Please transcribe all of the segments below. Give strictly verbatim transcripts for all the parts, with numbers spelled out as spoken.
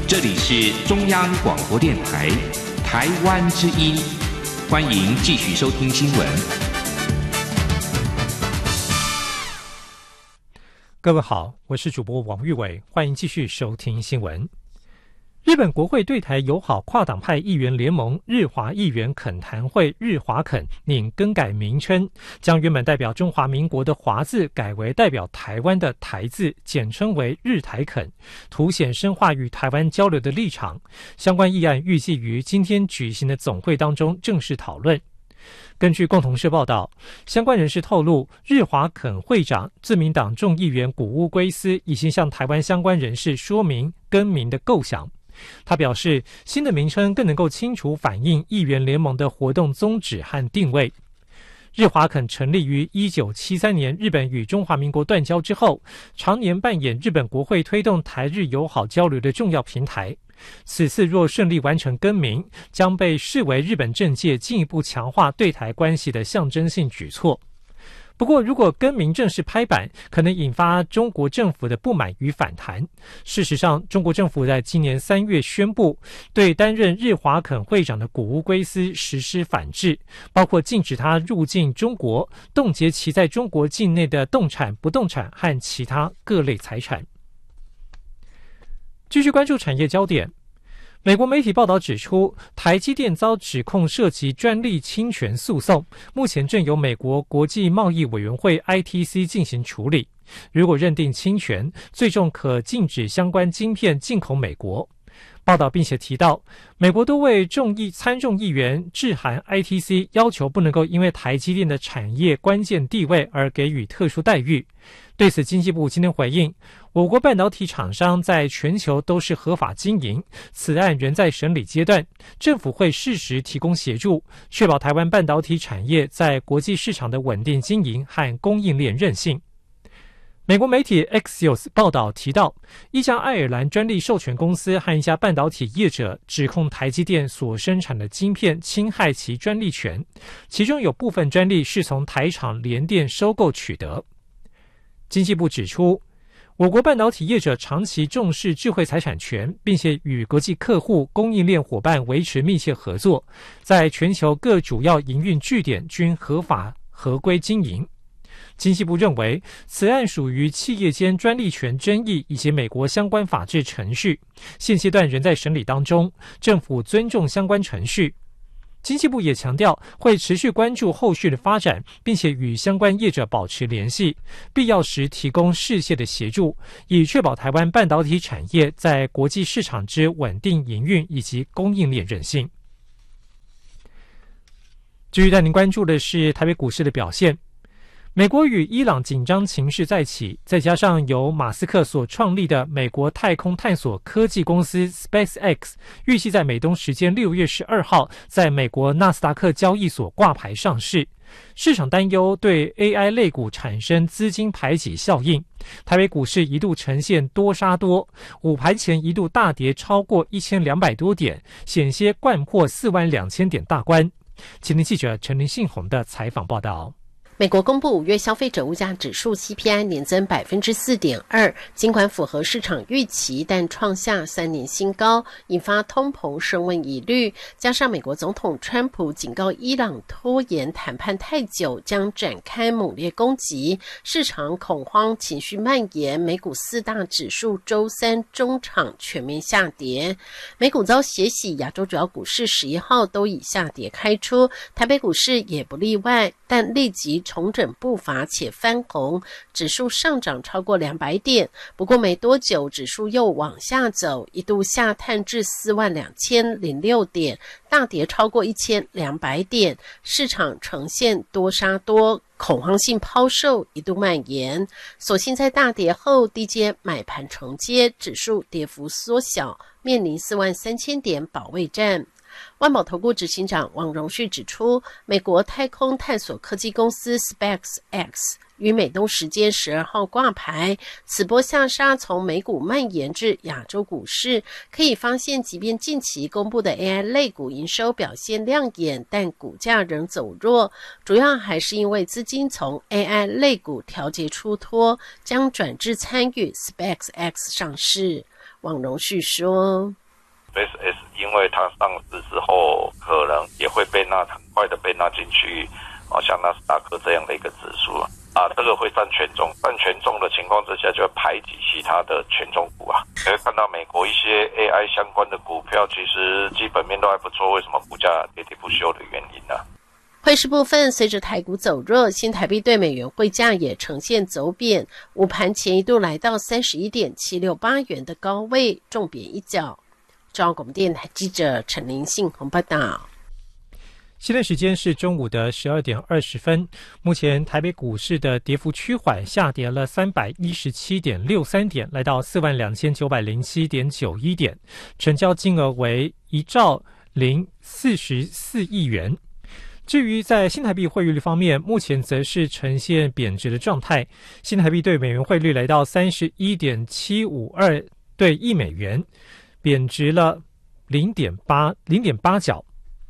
这里是中央广播电台台湾之音，欢迎继续收听新闻。 各位好，我是主播王玉伟，欢迎继续收听新闻。日本国会对台友好跨党派议员联盟日华议员恳谈会日华恳拟更改名称，将原本代表中华民国的华字改为代表台湾的台字，简称为日台恳，凸显深化与台湾交流的立场。相关议案预计于今天举行的总会当中正式讨论。根据共同社报道，相关人士透露，日华恳会长自民党众议员谷屋圭司已经向台湾相关人士说明更名的构想。他表示，新的名称更能够清楚反映议员联盟的活动宗旨和定位。日华恳成立于一九七三年，日本与中华民国断交之后，常年扮演日本国会推动台日友好交流的重要平台。此次若顺利完成更名，将被视为日本政界进一步强化对台关系的象征性举措。不过，如果更名正式拍板，可能引发中国政府的不满与反弹。事实上，中国政府在今年三月宣布，对担任日华恳会长的谷屋圭司实施反制，包括禁止他入境中国，冻结其在中国境内的动产、不动产和其他各类财产。继续关注产业焦点。美国媒体报道指出，台积电遭指控涉及专利侵权诉讼，目前正由美国国际贸易委员会 I T C 进行处理。如果认定侵权，最终可禁止相关晶片进口美国。报道并且提到，美国多位众议参众议员致函 I T C， 要求不能够因为台积电的产业关键地位而给予特殊待遇。对此，经济部今天回应，我国半导体厂商在全球都是合法经营，此案仍在审理阶段，政府会适时提供协助，确保台湾半导体产业在国际市场的稳定经营和供应链韧性。美国媒体 Axios 报道提到，一家爱尔兰专利授权公司和一家半导体业者指控台积电所生产的晶片侵害其专利权，其中有部分专利是从台厂联电收购取得。经济部指出，我国半导体业者长期重视智慧财产权，并且与国际客户、供应链伙伴维持密切合作，在全球各主要营运据点均合法合规经营。经济部认为，此案属于企业间专利权争议以及美国相关法制程序，现阶段仍在审理当中，政府尊重相关程序。经济部也强调，会持续关注后续的发展，并且与相关业者保持联系，必要时提供适切的协助，以确保台湾半导体产业在国际市场之稳定营运以及供应链韧性。继续带您关注的是台北股市的表现。美国与伊朗紧张情势再起，再加上由马斯克所创立的美国太空探索科技公司 SpaceX 预计在美东时间六月十二号在美国纳斯达克交易所挂牌上市，市场担忧对 A I 类股产生资金排挤效应，台北股市一度呈现多杀多，午盘前一度大跌超过一千两百多点，险些掼破四万两千点大关。今天记者陈林信宏的采访报道。 美国公布五月消费者物价指数 C P I 年增 百分之四点二， 尽管符合市场预期，但创下三年新高，引发通膨升温疑虑。加上美国总统川普警告伊朗拖延谈判太久将展开猛烈攻击，市场恐慌情绪蔓延，美股四大指数周三中场全面下跌。美股遭血洗，亚洲主要股市十一号都以下跌开出，台北股市也不例外，但立即重整步伐且翻红，指数上涨超过两百点，不过没多久指数又往下走，一度下探至四万两千零六点，大跌超过一千两百点，市场呈现多杀多，恐慌性抛售一度蔓延，所幸在大跌后低阶买盘承接，指数跌幅缩小，面临四万三千点保卫战。万宝投顾执行长王荣旭指出，美国太空探索科技公司 SpaceX 于美东时间十二号挂牌，此波下杀从美股蔓延至亚洲股市，可以发现即便近期公布的 A I 类股营收表现亮眼，但股价仍走弱，主要还是因为资金从 A I 类股调节出脱，将转至参与 SpaceX 上市。 王荣旭说 SpaceX 因为它上市之后可能也会被纳很快的被纳进去啊，像纳斯达克这样的一个指数啊，这个会占权重，占权重的情况之下就会排挤其他的权重股啊。可以看到美国一些 A I 相关的股票其实基本面都还不错，为什么股价跌跌不休的原因呢？ 汇市部分，随着台股走弱，新台币对美元汇价也呈现走贬，午盘前一度来到 三十一点七六八元的高位，重贬一角。中央广播电台记者陈林信鸿报道。 现在时间是中午的十二点二十分。目前台北股市的跌幅趋缓，下跌了三百一十七点六三点，来到四万两千九百零七点九一点，成交金额为一兆零四十四亿元。至于在新台币汇率方面，目前则是呈现贬值的状态，新台币对美元汇率来到 三十一点七五二对一美元，贬值了 零点八 零点八角。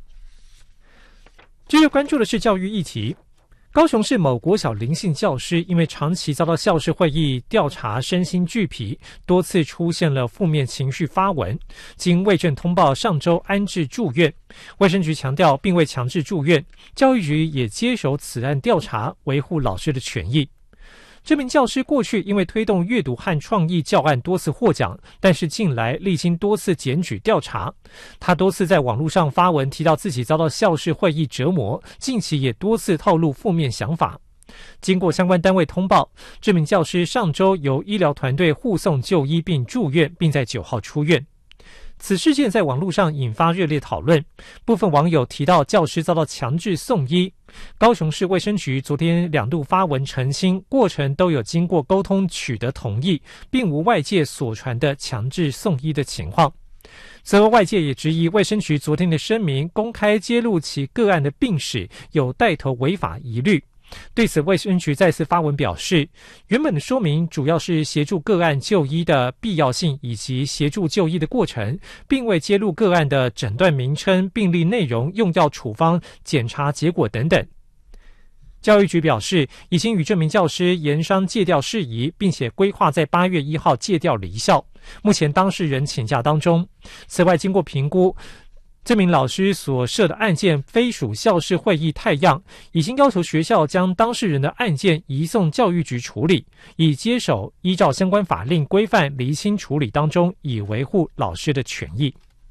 接着关注的是教育议题。高雄市某国小林姓教师因为长期遭到校事会议调查，身心俱疲，多次出现了负面情绪发文，经卫政通报，上周安置住院。卫生局强调并未强制住院，教育局也接手此案调查，维护老师的权益。这名教师过去因为推动阅读和创意教案多次获奖，但是近来历经多次检举调查，他多次在网络上发文提到自己遭到校事会议折磨，近期也多次透露负面想法。经过相关单位通报，这名教师上周由医疗团队护送就医并住院，并在九号出院。此事件在网络上引发热烈讨论，部分网友提到教师遭到强制送医。高雄市卫生局昨天两度发文澄清，过程都有经过沟通取得同意，并无外界所传的强制送医的情况。此后外界也质疑卫生局昨天的声明公开揭露其个案的病史，有带头违法疑虑。对此，卫生局再次发文表示，原本的说明主要是协助个案就医的必要性以及协助就医的过程，并未揭露个案的诊断名称、病历内容、用药处方、检查结果等等。教育局表示，已经与这名教师研商戒调事宜，并且规划在八月一号戒调离校。目前当事人请假当中。此外，经过评估，这名老师所涉的案件非属校事会议态样，已经要求学校将当事人的案件移送教育局处理，以接手依照相关法令规范厘清处理当中，以维护老师的权益。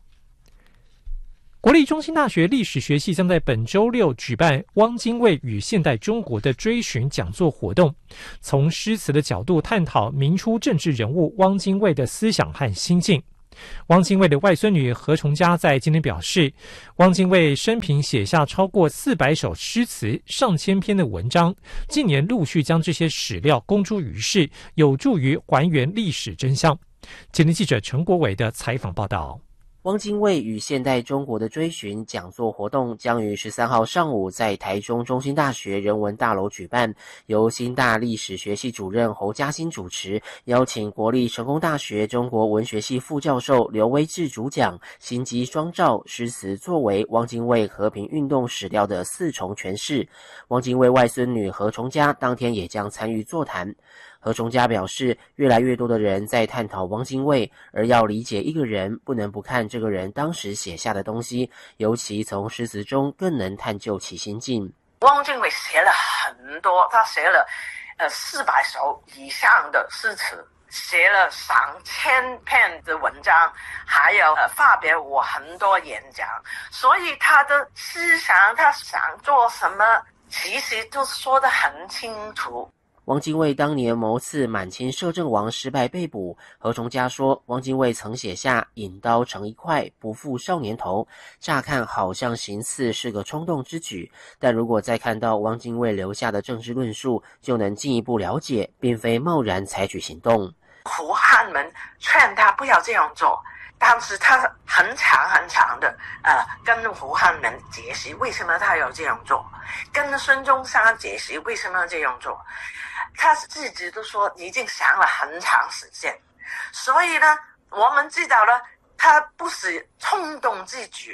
国立中兴大学历史学系将在本周六举办汪精卫与现代中国的追寻讲座活动，从诗词的角度探讨明初政治人物汪精卫的思想和心境。汪精卫的外孙女何崇嘉在今天表示，汪精卫生平写下超过四百首诗词、上千篇的文章，近年陆续将这些史料公诸于世，有助于还原历史真相。今天记者陈国伟的采访报道。 汪精卫与现代中国的追寻讲座活动将于十三号上午在台中中兴大学人文大楼举办，由新大历史学系主任侯嘉欣主持，邀请国立成功大学中国文学系副教授刘威志主讲，心机双照，诗词作为汪精卫和平运动史料的四重诠释。汪精卫外孙女何崇嘉当天也将参与座谈。何崇嘉表示，越来越多的人在探讨汪精卫，而要理解一个人，不能不看这个人当时写下的东西，尤其从诗词中更能探究其心境。 汪精卫写了很多，他写了呃四百首以上的诗词，写了上千篇的文章，还有呃发表过很多演讲，所以他的思想，他想做什么，其实都说得很清楚。 汪精卫当年谋刺满清摄政王失败被捕，何崇嘉说，汪精卫曾写下引刀成一块，不负少年头，乍看好像形似是个冲动之举，但如果再看到汪精卫留下的政治论述，就能进一步了解，并非贸然采取行动。 胡汉民劝他不要这样做，但是他很长很长的呃，跟胡汉民解释为什么他要这样做，跟孙中山解释为什么要这样做，他自己都说已经想了很长时间，所以呢，我们知道了他不是冲动之举。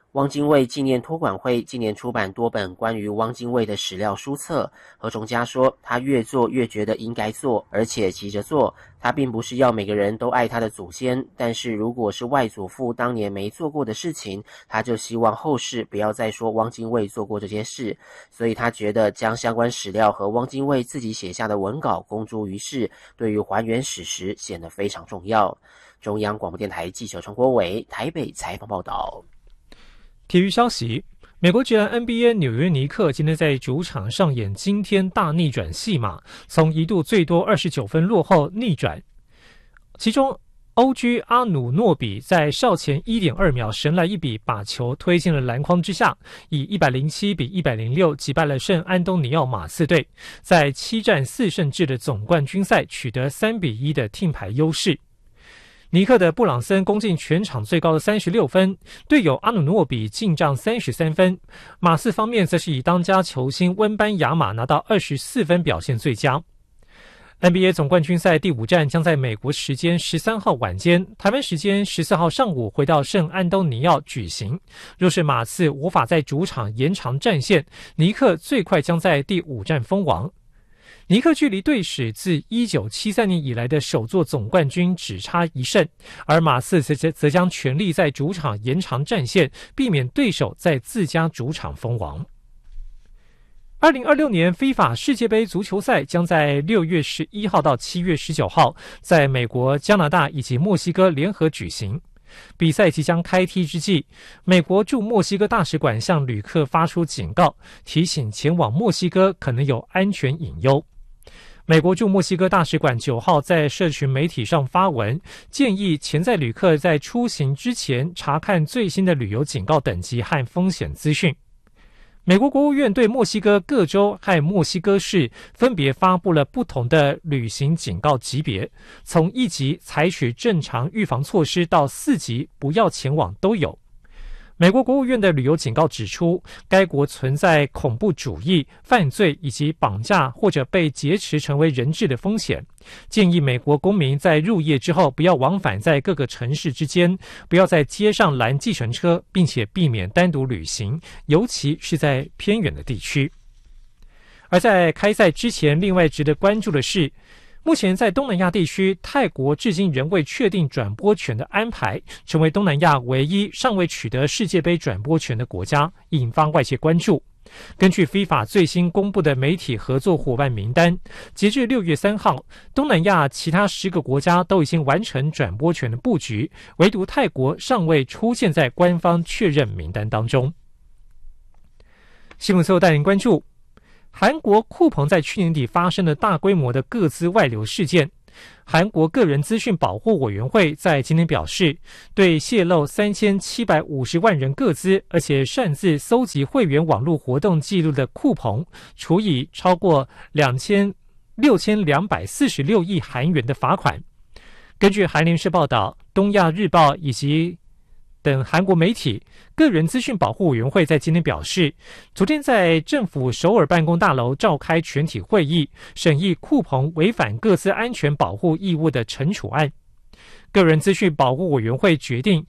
汪精卫纪念托管会今年出版多本关于汪精卫的史料书册。何崇嘉说，他越做越觉得应该做，而且急着做。他并不是要每个人都爱他的祖先，但是如果是外祖父当年没做过的事情，他就希望后世不要再说汪精卫做过这些事。所以他觉得将相关史料和汪精卫自己写下的文稿公诸于世，对于还原史实显得非常重要。中央广播电台记者陈国伟台北采访报道。 体育消息，美国职篮 N B A 纽约尼克今天在主场上演惊天大逆转戏码，从一度最多二十九分落后逆转，其中 O G 阿努诺比在哨前 一点二秒神来一笔，把球推进了篮筐之下，以一百零七比一百零六击败了圣安东尼奥马刺队，在七战四胜制的总冠军赛取得三比一的听牌优势。尼克的布朗森攻进全场最高的三十六分，队友阿努诺比进账三十三分。马刺方面则是以当家球星温班亚马拿到二十四分，表现最佳。N B A 总冠军赛第五战将在美国时间十三号晚间，台湾时间十四号上午回到圣安东尼奥举行。若是马刺无法在主场延长战线，尼克最快将在第五战封王。尼克距离队史自一九七三年以来的首座总冠军只差一胜，而马刺则则将全力在主场延长战线，避免对手在自家主场封王。二零二六年 FIFA 世界杯足球赛将在六月十一号到七月十九号在美国、加拿大以及墨西哥联合举行。比赛即将开踢之际，美国驻墨西哥大使馆向旅客发出警告，提醒前往墨西哥可能有安全隐忧。美国驻墨西哥大使馆九号在社群媒体上发文，建议潜在旅客在出行之前查看最新的旅游警告等级和风险资讯。美国国务院对墨西哥各州和墨西哥市分别发布了不同的旅行警告级别，从一级采取正常预防措施到四级不要前往都有。美国国务院的旅游警告指出，该国存在恐怖主义、犯罪以及绑架或者被劫持成为人质的风险，建议美国公民在入夜之后不要往返在各个城市之间，不要在街上拦计程车，并且避免单独旅行，尤其是在偏远的地区。而在开赛之前，另外值得关注的是，目前在东南亚地区，泰国至今仍未确定转播权的安排，成为东南亚唯一尚未取得世界杯转播权的国家，引发外界关注。根据 FIFA 最新公布的媒体合作伙伴名单，截至六月三号，东南亚其他十个国家都已经完成转播权的布局，唯独泰国尚未出现在官方确认名单当中。新闻最后带您关注韩国酷澎在去年底发生的大规模的个资外流事件。韩国个人资讯保护委员会在今天表示，对泄露三千七百五十万人个资，而且擅自搜集会员网络活动记录的酷澎，处以超过六千两百四十六亿韩元的罚款。根据韩联社报道，东亚日报以及等韩国媒体，个人资讯保护委员会在今天表示，昨天在政府首尔办公大楼召开全体会议，审议酷澎违反个资安全保护义务的惩处案。个人资讯保护委员会决定